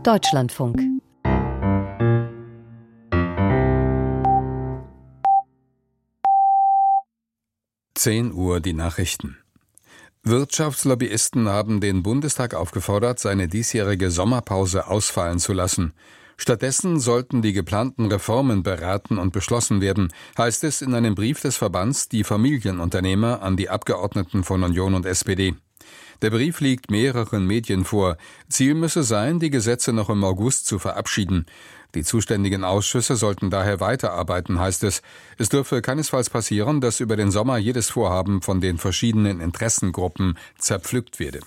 Deutschlandfunk. Uhr die Nachrichten. Wirtschaftslobbyisten haben den Bundestag aufgefordert, seine diesjährige Sommerpause ausfallen zu lassen. Stattdessen sollten die geplanten Reformen beraten und beschlossen werden, heißt es in einem Brief des Verbands Die Familienunternehmer an die Abgeordneten von Union und SPD. Der Brief liegt mehreren Medien vor. Ziel müsse sein, die Gesetze noch im August zu verabschieden. Die zuständigen Ausschüsse sollten daher weiterarbeiten, heißt es. Es dürfe keinesfalls passieren, dass über den Sommer jedes Vorhaben von den verschiedenen Interessengruppen zerpflückt werde.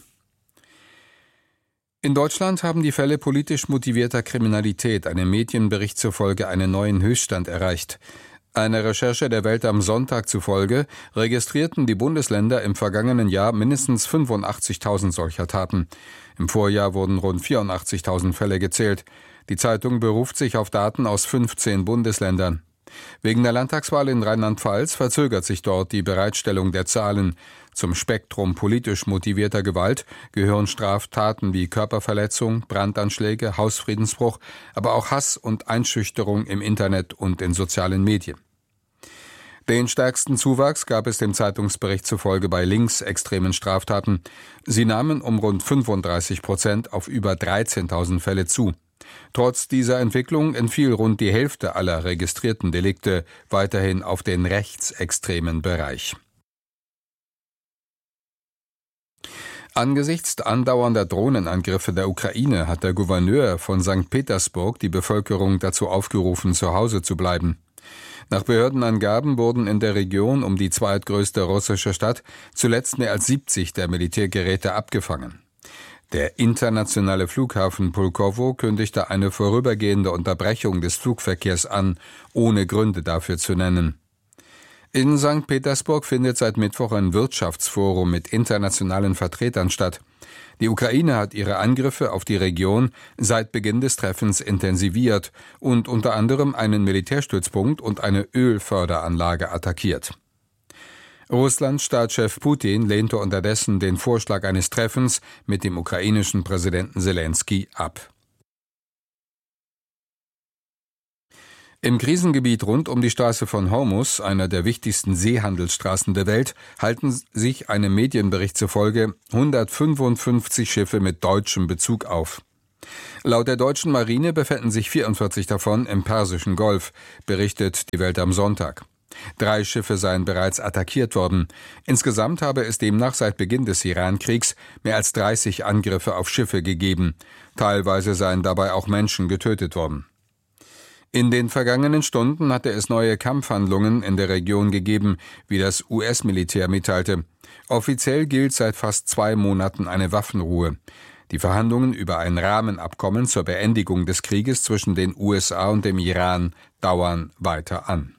In Deutschland haben die Fälle politisch motivierter Kriminalität einem Medienbericht zufolge einen neuen Höchststand erreicht. Einer Recherche der Welt am Sonntag zufolge registrierten die Bundesländer im vergangenen Jahr mindestens 85.000 solcher Taten. Im Vorjahr wurden rund 84.000 Fälle gezählt. Die Zeitung beruft sich auf Daten aus 15 Bundesländern. Wegen der Landtagswahl in Rheinland-Pfalz verzögert sich dort die Bereitstellung der Zahlen. Zum Spektrum politisch motivierter Gewalt gehören Straftaten wie Körperverletzung, Brandanschläge, Hausfriedensbruch, aber auch Hass und Einschüchterung im Internet und in sozialen Medien. Den stärksten Zuwachs gab es dem Zeitungsbericht zufolge bei linksextremen Straftaten. Sie nahmen um rund 35% auf über 13.000 Fälle zu. Trotz dieser Entwicklung entfiel rund die Hälfte aller registrierten Delikte weiterhin auf den rechtsextremen Bereich. Angesichts andauernder Drohnenangriffe der Ukraine hat der Gouverneur von St. Petersburg die Bevölkerung dazu aufgerufen, zu Hause zu bleiben. Nach Behördenangaben wurden in der Region um die zweitgrößte russische Stadt zuletzt mehr als 70 der Militärgeräte abgefangen. Der internationale Flughafen Pulkowo kündigte eine vorübergehende Unterbrechung des Flugverkehrs an, ohne Gründe dafür zu nennen. In St. Petersburg findet seit Mittwoch ein Wirtschaftsforum mit internationalen Vertretern statt. Die Ukraine hat ihre Angriffe auf die Region seit Beginn des Treffens intensiviert und unter anderem einen Militärstützpunkt und eine Ölförderanlage attackiert. Russlands Staatschef Putin lehnte unterdessen den Vorschlag eines Treffens mit dem ukrainischen Präsidenten Selenskyj ab. Im Krisengebiet rund um die Straße von Hormuz, einer der wichtigsten Seehandelsstraßen der Welt, halten sich einem Medienbericht zufolge 155 Schiffe mit deutschem Bezug auf. Laut der deutschen Marine befinden sich 44 davon im Persischen Golf, berichtet die Welt am Sonntag. 3 Schiffe seien bereits attackiert worden. Insgesamt habe es demnach seit Beginn des Iran-Kriegs mehr als 30 Angriffe auf Schiffe gegeben. Teilweise seien dabei auch Menschen getötet worden. In den vergangenen Stunden hatte es neue Kampfhandlungen in der Region gegeben, wie das US-Militär mitteilte. Offiziell gilt seit fast 2 Monaten eine Waffenruhe. Die Verhandlungen über ein Rahmenabkommen zur Beendigung des Krieges zwischen den USA und dem Iran dauern weiter an.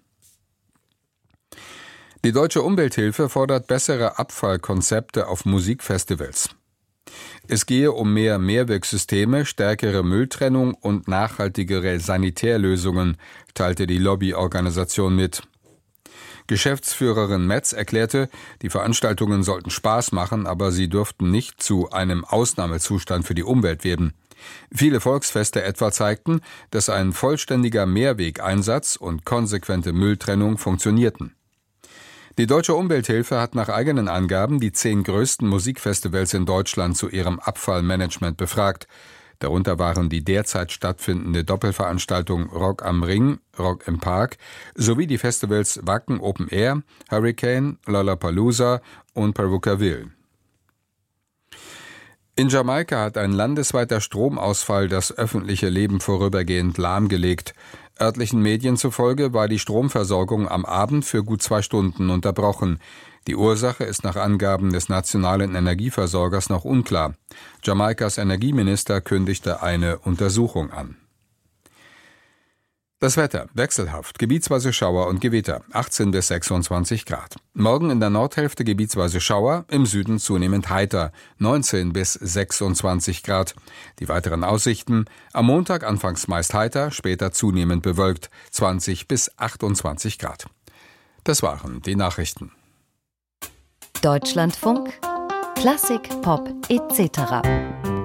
Die Deutsche Umwelthilfe fordert bessere Abfallkonzepte auf Musikfestivals. Es gehe um mehr Mehrwegsysteme, stärkere Mülltrennung und nachhaltigere Sanitärlösungen, teilte die Lobbyorganisation mit. Geschäftsführerin Metz erklärte, die Veranstaltungen sollten Spaß machen, aber sie dürften nicht zu einem Ausnahmezustand für die Umwelt werden. Viele Volksfeste etwa zeigten, dass ein vollständiger Mehrwegeinsatz und konsequente Mülltrennung funktionierten. Die Deutsche Umwelthilfe hat nach eigenen Angaben die 10 größten Musikfestivals in Deutschland zu ihrem Abfallmanagement befragt. Darunter waren die derzeit stattfindende Doppelveranstaltung Rock am Ring, Rock im Park sowie die Festivals Wacken Open Air, Hurricane, Lollapalooza und Perucaville. In Jamaika hat ein landesweiter Stromausfall das öffentliche Leben vorübergehend lahmgelegt. Örtlichen Medien zufolge war die Stromversorgung am Abend für gut 2 Stunden unterbrochen. Die Ursache ist nach Angaben des nationalen Energieversorgers noch unklar. Jamaikas Energieminister kündigte eine Untersuchung an. Das Wetter wechselhaft, gebietsweise Schauer und Gewitter, 18 bis 26 Grad. Morgen in der Nordhälfte gebietsweise Schauer, im Süden zunehmend heiter, 19 bis 26 Grad. Die weiteren Aussichten, am Montag anfangs meist heiter, später zunehmend bewölkt, 20 bis 28 Grad. Das waren die Nachrichten. Deutschlandfunk, Klassik, Pop etc.